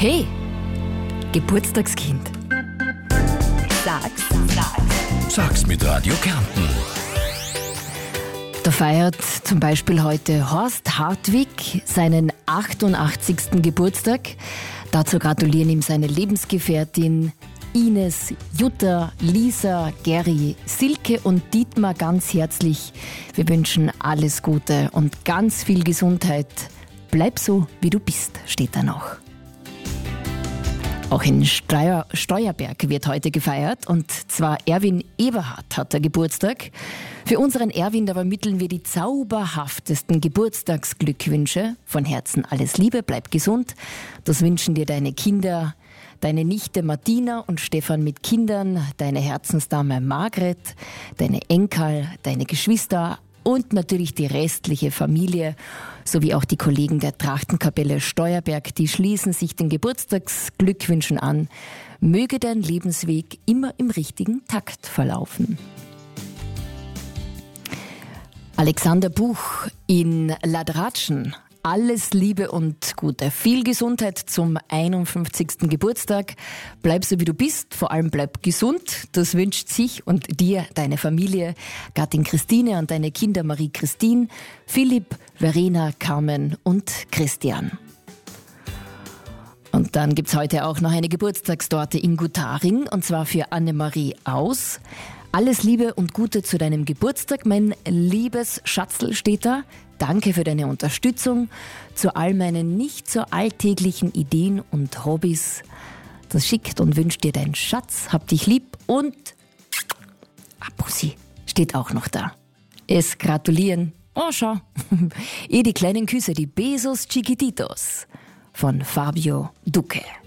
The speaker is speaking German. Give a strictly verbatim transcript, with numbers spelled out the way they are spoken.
Hey, Geburtstagskind. Sag's, sag's. Sag's mit Radio Kärnten. Da feiert zum Beispiel heute Horst Hartwig seinen achtundachtzigsten Geburtstag. Dazu gratulieren ihm seine Lebensgefährtin Ines, Jutta, Lisa, Geri, Silke und Dietmar ganz herzlich. Wir wünschen alles Gute und ganz viel Gesundheit. Bleib so, wie du bist, steht da noch. Auch in Steuer, Steuerberg wird heute gefeiert, und zwar Erwin Eberhardt hat der Geburtstag. Für unseren Erwin, da übermitteln wir die zauberhaftesten Geburtstagsglückwünsche. Von Herzen alles Liebe, bleib gesund. Das wünschen dir deine Kinder, deine Nichte Martina und Stefan mit Kindern, deine Herzensdame Margret, deine Enkel, deine Geschwister und natürlich die restliche Familie, sowie auch die Kollegen der Trachtenkapelle Steuerberg, die schließen sich den Geburtstagsglückwünschen an. Möge dein Lebensweg immer im richtigen Takt verlaufen. Alexander Buch in Ladratschen. Alles Liebe und Gute. Viel Gesundheit zum einundfünfzigsten Geburtstag. Bleib so wie du bist, vor allem bleib gesund. Das wünscht sich und dir deine Familie, Gattin Christine und deine Kinder Marie-Christine, Philipp, Verena, Carmen und Christian. Und dann gibt's heute auch noch eine Geburtstagstorte in Gutaring, und zwar für Annemarie Aus. Alles Liebe und Gute zu deinem Geburtstag, mein liebes Schatzl, steht da. Danke für deine Unterstützung zu all meinen nicht so alltäglichen Ideen und Hobbys. Das schickt und wünscht dir dein Schatz. Hab dich lieb und ah, Pussy steht auch noch da. Es gratulieren, oh schau, eh die kleinen Küsse, die Besos Chiquititos von Fabio Duque.